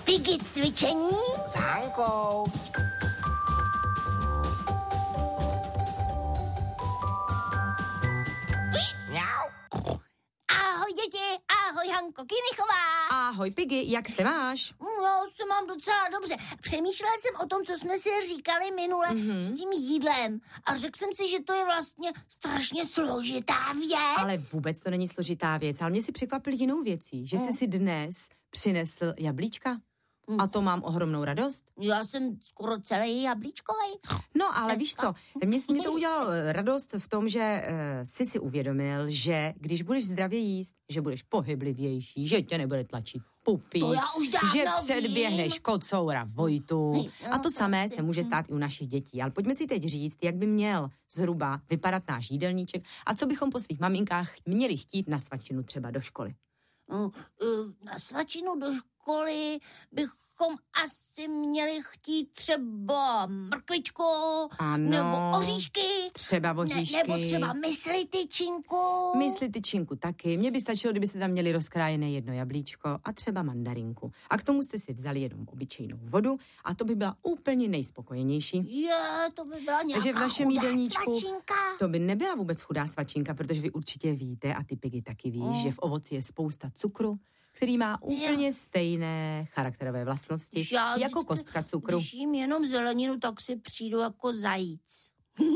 Piggy cvičení s Hankou. Mňau. Ahoj děti, ahoj Hanko Kynichová. Ahoj Piggy, jak se máš? Já se mám docela dobře. Přemýšlela jsem o tom, co jsme si říkali minule s tím jídlem. A řekl jsem si, že to je vlastně strašně složitá věc. Ale vůbec to není složitá věc, ale mě si překvapil jinou věcí, že jsi si dnes přinesl jablíčka. A to mám ohromnou radost. Já jsem skoro celý jablíčkovej. No, ale víš co, mě to udělalo radost v tom, že jsi si uvědomil, že když budeš zdravě jíst, že budeš pohyblivější, že tě nebude tlačit pupí, To já už dávno že předběhneš vím. kocoura Vojtu. A to samé se může stát i u našich dětí. Ale pojďme si teď říct, jak by měl zhruba vypadat náš jídelníček a co bychom po svých maminkách měli chtít na svačinu třeba do školy. Na svačinu do školy bychom asi měli chtít třeba mrkvičku, Ano, nebo oříšky, třeba oříšky. nebo třeba myslityčinku. Myslityčinku taky. Mně by stačilo, kdybyste tam měli rozkrájené jedno jablíčko a třeba mandarinku. A k tomu jste si vzali jenom obyčejnou vodu a to by byla úplně nejspokojenější. To by byla nějaká Takže v našem chudá jídelníčku svačinka. to by nebyla vůbec chudá svačinka, protože vy určitě víte, a ty Piggy taky víš, že v ovoci je spousta cukru, který má úplně stejné charakterové vlastnosti, Já jako vždycky, kostka cukru. Když jím jenom zeleninu, tak si přijdu jako zajíc.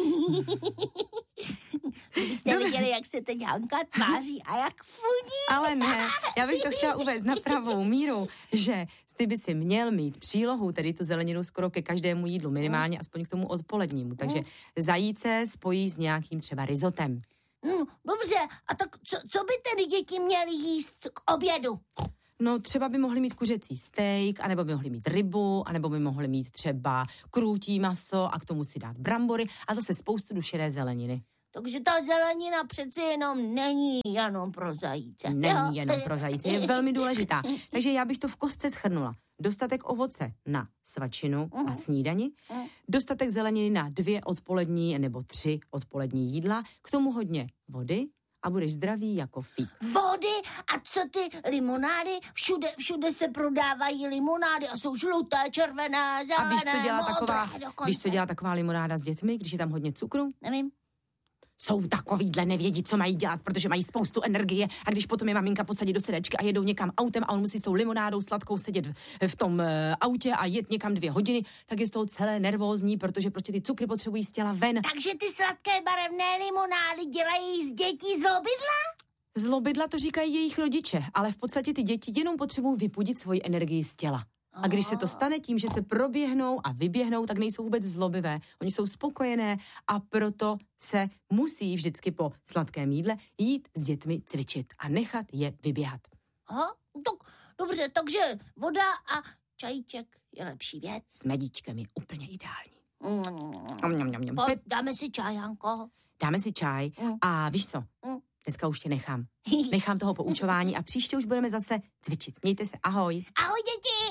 Kdybyste viděli, jak se teď Hanka tváří a jak funí. Ale ne, já bych to chtěla uvést na pravou míru, že ty by si měl mít přílohu, tedy tu zeleninu skoro ke každému jídlu, minimálně aspoň k tomu odpolednímu. Takže zajíce spojí s nějakým třeba rizotem. Dobře, a tak co by tedy děti měly jíst k obědu? No třeba by mohli mít kuřecí steak, anebo by mohli mít rybu, anebo by mohli mít třeba krůtí maso a k tomu si dát brambory a zase spoustu dušené zeleniny. Takže ta zelenina přece jenom není jenom pro zajíce. Není jenom pro zajíce, je velmi důležitá. Takže já bych to v kostce shrnula. Dostatek ovoce na svačinu a snídani, dostatek zeleniny na 2 odpolední nebo 3 odpolední jídla, k tomu hodně vody a budeš zdravý jako fík. Vody a co ty limonády? Všude se prodávají limonády a jsou žluté, červené, zelené, A víš, co dělá dokonce. taková limonáda s dětmi, když je tam hodně cukru? Nevím. Jsou takovýhle, nevědí, co mají dělat, protože mají spoustu energie a když potom je maminka posadí do sedačky a jedou někam autem a on musí s tou limonádou sladkou sedět v tom autě a jet někam 2 hodiny, tak je z toho celé nervózní, protože prostě ty cukry potřebují z těla ven. Takže ty sladké barevné limonády dělají z dětí zlobidla? Zlobidla to říkají jejich rodiče, ale v podstatě ty děti jenom potřebují vypudit svoji energii z těla. A když se to stane tím, že se proběhnou a vyběhnou, tak nejsou vůbec zlobivé. Oni jsou spokojené a proto se musí vždycky po sladkém jídle jít s dětmi cvičit a nechat je vyběhat. Aha, dobře, takže voda a čajíček je lepší věc. S medíčkem je úplně ideální. Dáme si čaj, Hanko. Dáme si čaj a víš co? Dneska už tě nechám. Nechám toho poučování a příště už budeme zase cvičit. Mějte se, ahoj. Ahoj děti!